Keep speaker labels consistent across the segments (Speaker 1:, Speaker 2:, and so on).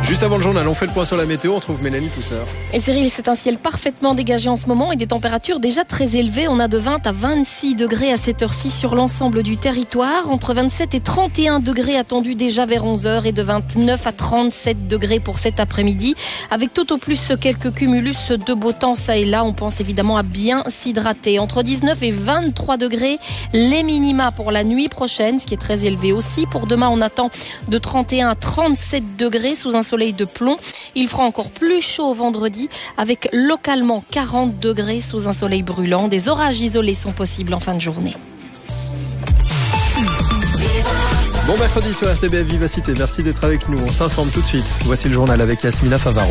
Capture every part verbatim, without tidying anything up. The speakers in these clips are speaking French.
Speaker 1: Juste avant le journal, on fait le point sur la météo, on trouve Mélanie Pousseur.
Speaker 2: Et Cyril, c'est un ciel parfaitement dégagé en ce moment et des températures déjà très élevées. On a de vingt à vingt-six degrés à cette heure-ci sur l'ensemble du territoire. Entre vingt-sept et trente et un degrés attendus déjà vers onze heures et de vingt-neuf à trente-sept degrés pour cet après-midi. Avec tout au plus quelques cumulus de beau temps ça et là. On pense évidemment à bien s'hydrater. Entre dix-neuf et vingt-trois degrés, les minima pour la nuit prochaine, ce qui est très élevé aussi. Pour demain, on attend de trente et un à trente-sept degrés sous un soleil de plomb. Il fera encore plus chaud vendredi avec localement quarante degrés sous un soleil brûlant. Des orages isolés sont possibles en fin de journée.
Speaker 1: Bon mercredi sur R T B F Vivacité, merci d'être avec nous. On s'informe tout de suite. Voici le journal avec Yasmina Favaro.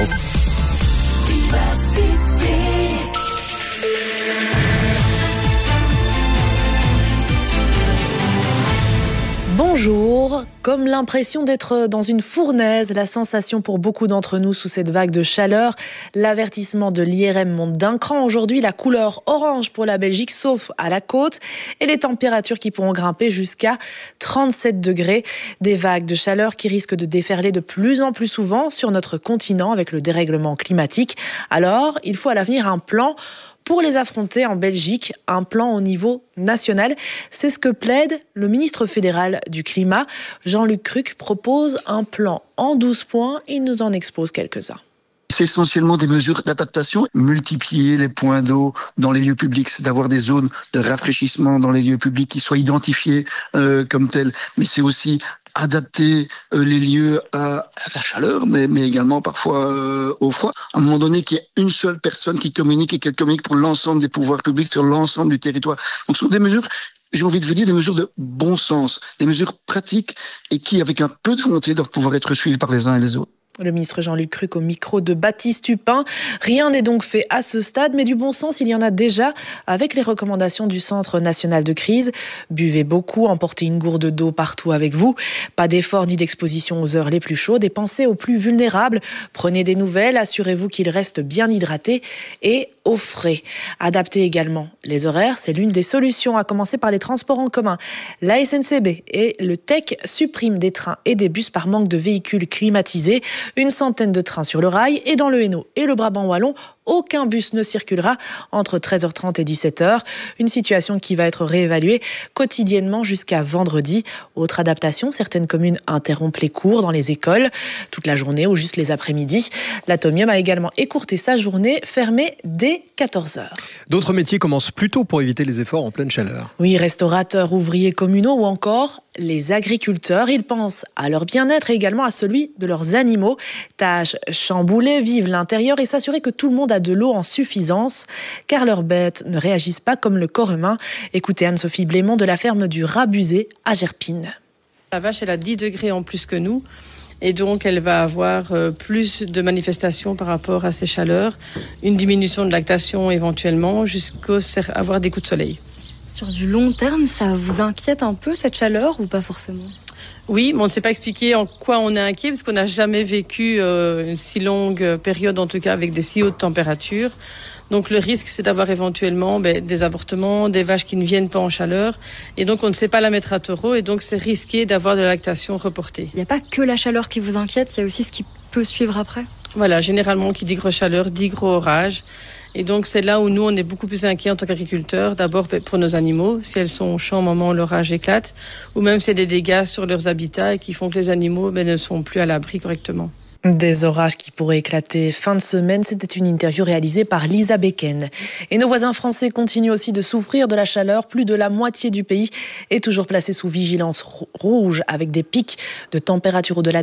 Speaker 3: Bonjour, comme l'impression d'être dans une fournaise, la sensation pour beaucoup d'entre nous sous cette vague de chaleur, l'avertissement de l'I R M monte d'un cran aujourd'hui, la couleur orange pour la Belgique, sauf à la côte, et les températures qui pourront grimper jusqu'à trente-sept degrés. Des vagues de chaleur qui risquent de déferler de plus en plus souvent sur notre continent avec le dérèglement climatique. Alors, il faut à l'avenir un plan pour les affronter en Belgique, un plan au niveau national. C'est ce que plaide le ministre fédéral du Climat. Jean-Luc Cruc propose un plan en douze points. Il nous en expose quelques-uns.
Speaker 4: C'est essentiellement des mesures d'adaptation, multiplier les points d'eau dans les lieux publics, c'est d'avoir des zones de rafraîchissement dans les lieux publics qui soient identifiées euh, comme telles, mais c'est aussi adapter euh, les lieux à, à la chaleur, mais, mais également parfois euh, au froid. À un moment donné, qu'il y ait une seule personne qui communique et qu'elle communique pour l'ensemble des pouvoirs publics sur l'ensemble du territoire. Donc, ce sont des mesures, j'ai envie de vous dire, des mesures de bon sens, des mesures pratiques et qui, avec un peu de volonté, doivent pouvoir être suivies par les uns et les autres.
Speaker 3: Le ministre Jean-Luc Cruc au micro de Baptiste Tupin. Rien n'est donc fait à ce stade, mais du bon sens, il y en a déjà avec les recommandations du Centre national de crise. Buvez beaucoup, emportez une gourde d'eau partout avec vous. Pas d'effort ni d'exposition aux heures les plus chaudes et pensez aux plus vulnérables. Prenez des nouvelles, assurez-vous qu'ils restent bien hydratés et au frais. Adaptez également les horaires, c'est l'une des solutions, à commencer par les transports en commun. La S N C B et le T E C suppriment des trains et des bus par manque de véhicules climatisés. Une centaine de trains sur le rail et dans le Hainaut et le Brabant wallon, aucun bus ne circulera entre treize heures trente et dix-sept heures. Une situation qui va être réévaluée quotidiennement jusqu'à vendredi. Autre adaptation, certaines communes interrompent les cours dans les écoles toute la journée ou juste les après-midi. L'Atomium a également écourté sa journée, fermée dès quatorze heures.
Speaker 1: D'autres métiers commencent plus tôt pour éviter les efforts en pleine chaleur.
Speaker 3: Oui, restaurateurs, ouvriers communaux ou encore les agriculteurs. Ils pensent à leur bien-être et également à celui de leurs animaux. Tâche chambouler, vivre l'intérieur et s'assurer que tout le monde a de l'eau en suffisance, car leurs bêtes ne réagissent pas comme le corps humain. Écoutez Anne-Sophie Blémont de la ferme du Rabusé à Gerpine.
Speaker 5: La vache, elle a dix degrés en plus que nous. Et donc, elle va avoir euh, plus de manifestations par rapport à ces chaleurs, une diminution de lactation éventuellement, jusqu'à avoir des coups de soleil.
Speaker 6: Sur du long terme, ça vous inquiète un peu cette chaleur ou pas forcément ?
Speaker 5: Oui, mais on ne sait pas expliquer en quoi on est inquiet parce qu'on n'a jamais vécu euh, une si longue période, en tout cas avec des si hautes températures. Donc le risque, c'est d'avoir éventuellement ben, des avortements, des vaches qui ne viennent pas en chaleur. Et donc on ne sait pas la mettre à taureau et donc c'est risqué d'avoir de la lactation reportée.
Speaker 6: Il n'y a pas que la chaleur qui vous inquiète, il y a aussi ce qui peut suivre après ?
Speaker 5: Voilà, généralement qui dit gros chaleur, dit gros orage. Et donc, c'est là où nous, on est beaucoup plus inquiets en tant qu'agriculteurs. D'abord, pour nos animaux, si elles sont au champ au moment où l'orage éclate, ou même s'il y a des dégâts sur leurs habitats et qui font que les animaux ben, ne sont plus à l'abri correctement.
Speaker 3: Des orages qui pourraient éclater fin de semaine. C'était une interview réalisée par Lisa Becken. Et nos voisins français continuent aussi de souffrir de la chaleur. Plus de la moitié du pays est toujours placé sous vigilance rouge avec des pics de température au-delà